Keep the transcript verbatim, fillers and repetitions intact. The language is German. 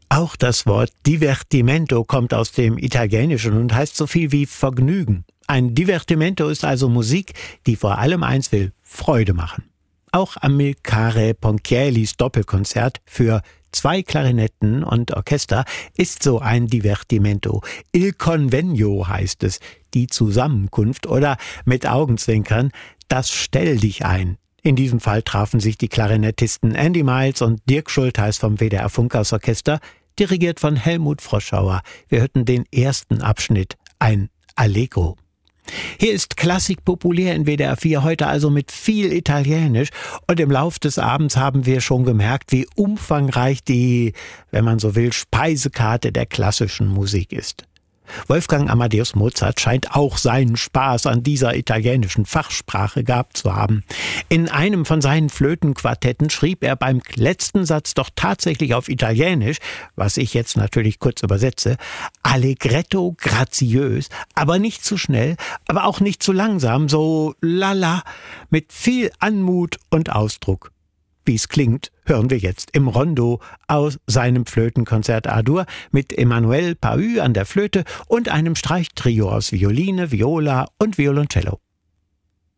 Auch das Wort Divertimento kommt aus dem Italienischen und heißt so viel wie Vergnügen. Ein Divertimento ist also Musik, die vor allem eins will: Freude machen. Auch Amilcare Ponchiellis Doppelkonzert für zwei Klarinetten und Orchester ist so ein Divertimento. Il Convegno heißt es, die Zusammenkunft, oder mit Augenzwinkern das Stell dich ein. In diesem Fall trafen sich die Klarinettisten Andy Miles und Dirk Schultheis vom W D R Funkhausorchester, dirigiert von Helmut Froschauer. Wir hörten den ersten Abschnitt, ein Allegro. Hier ist Klassik populär in W D R vier, heute also mit viel Italienisch, und im Lauf des Abends haben wir schon gemerkt, wie umfangreich die, wenn man so will, Speisekarte der klassischen Musik ist. Wolfgang Amadeus Mozart scheint auch seinen Spaß an dieser italienischen Fachsprache gehabt zu haben. In einem von seinen Flötenquartetten schrieb er beim letzten Satz doch tatsächlich auf Italienisch, was ich jetzt natürlich kurz übersetze: Allegretto graziös, aber nicht zu schnell, aber auch nicht zu langsam, so lala, mit viel Anmut und Ausdruck. Wie es klingt, hören wir jetzt im Rondo aus seinem Flötenkonzert A-Dur mit Emmanuel Pahü an der Flöte und einem Streichtrio aus Violine, Viola und Violoncello.